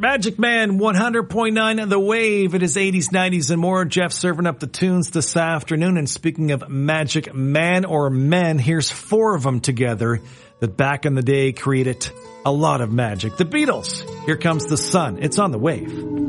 Magic Man 100.9 The Wave. It is 80s, 90s, and more. Jeff serving up the tunes this afternoon. And speaking of Magic Man or men, here's 4 of them together that back in the day created a lot of magic. The Beatles. Here comes the sun. It's on the Wave.